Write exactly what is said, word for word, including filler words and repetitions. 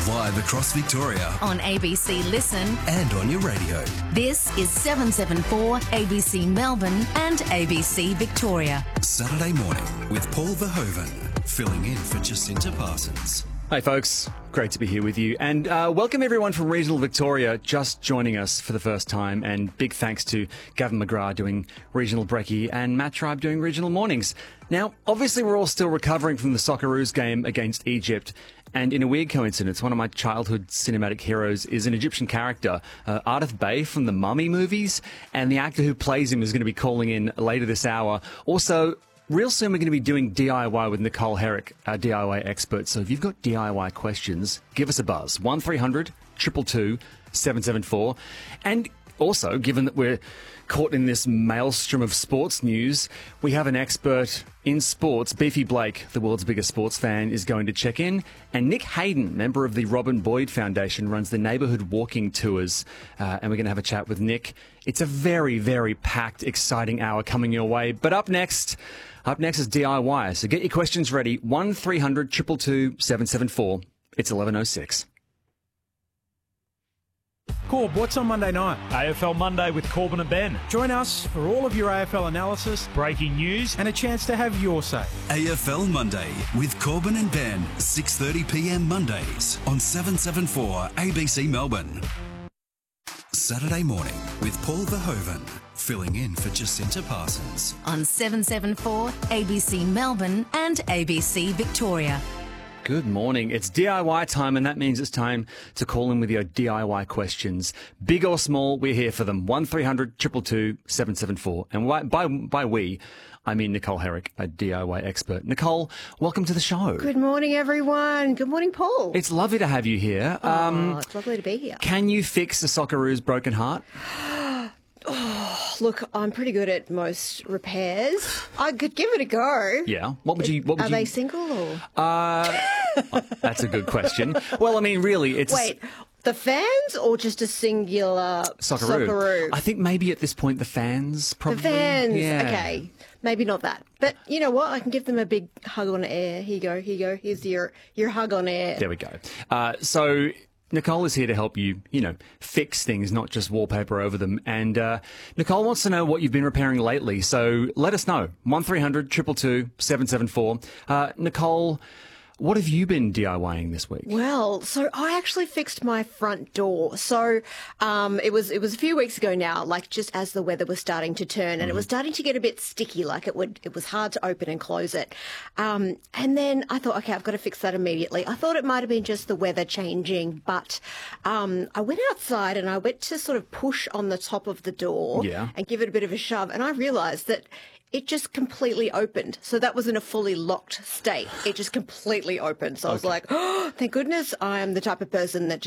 live across Victoria on A B C Listen and on your radio. This is seven seven four A B C Melbourne and A B C Victoria. Saturday morning with Paul Verhoeven, filling in for Jacinta Parsons. Hey folks, great to be here with you, and uh, welcome everyone from regional Victoria just joining us for the first time, and big thanks to Gavin McGrath doing regional brekkie and Matt Tribe doing regional mornings. Now, obviously we're all still recovering from the Socceroos game against Egypt, and in a weird coincidence, one of my childhood cinematic heroes is an Egyptian character, uh, Ardith Bey from the Mummy movies, and the actor who plays him is going to be calling in later this hour. Also, real soon we're going to be doing D I Y with Nicole Herrick, our D I Y expert. So if you've got D I Y questions, give us a buzz. one three hundred two two two seven seven four. And also, given that we're caught in this maelstrom of sports news, we have an expert in sports. Beefy Blake, the world's biggest sports fan, is going to check in. And Nick Hayden, member of the Robin Boyd Foundation, runs the neighbourhood walking tours. Uh, and we're going to have a chat with Nick. It's a very, very packed, exciting hour coming your way. But up next... Up next is D I Y, so get your questions ready. one three hundred two two two seven seven four. It's eleven oh six. Corb, what's on Monday night? A F L Monday with Corbin and Ben. Join us for all of your A F L analysis, Breaking news, and a chance to have your say. A F L Monday with Corbin and Ben, six thirty p m Mondays on seven seven four A B C Melbourne. Saturday morning with Paul Verhoeven, filling in for Jacinta Parsons. On seven seven four A B C Melbourne and A B C Victoria. Good morning. It's D I Y time, and that means it's time to call in with your D I Y questions. Big or small, we're here for them. one three hundred two two two seven seven four. And by, by, by we, I mean Nicole Herrick, a D I Y expert. Nicole, welcome to the show. Good morning, everyone. Good morning, Paul. It's lovely to have you here. Oh, um, it's lovely to be here. Can you fix a Socceroos broken heart? Oh, look, I'm pretty good at most repairs. I could give it a go. Yeah. What would you... What would Are you... they single or...? Uh, oh, that's a good question. Well, I mean, really, it's... Wait, the fans or just a singular Socceroo? Socceroo? I think maybe at this point the fans probably... The fans, yeah. okay. Maybe not that. But you know what? I can give them a big hug on air. Here you go, here you go. Here's your, your hug on air. There we go. Uh, so... Nicole is here to help you, you know, fix things, not just wallpaper over them. And uh, Nicole wants to know what you've been repairing lately. So let us know. one three hundred two two two seven seven four. Uh, Nicole, what have you been DIYing this week? Well, so I actually fixed my front door. So um, it was it was a few weeks ago now, like just as the weather was starting to turn, and mm-hmm. it was starting to get a bit sticky, like it would it was hard to open and close it. Um, and then I thought, okay, I've got to fix that immediately. I thought it might have been just the weather changing, but um, I went outside and I went to sort of push on the top of the door yeah. and give it a bit of a shove, and I realised that it just completely opened. So that was in a fully locked state. It just completely opened. So I was Okay. like, oh, thank goodness I am the type of person that just